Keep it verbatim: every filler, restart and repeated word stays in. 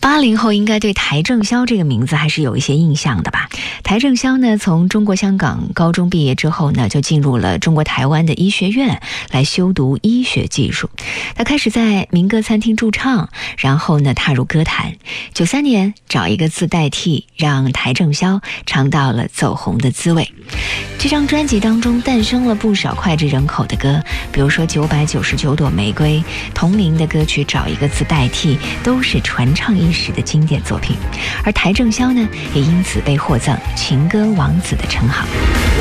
八零后应该对邰正宵这个名字还是有一些印象的吧？邰正宵呢，从中国香港高中毕业之后呢，就进入了中国台湾的医学院来修读医学技术。他开始在民歌餐厅驻唱，然后呢踏入歌坛。九三年找一个字代替，让邰正宵尝到了走红的滋味。这张专辑当中诞生了不少脍炙人口的歌，比如说九百九十九朵玫瑰，同名的歌曲找一个字代替，都是传唱一时的经典作品。而邰正宵呢，也因此被获赠情歌王子的称号。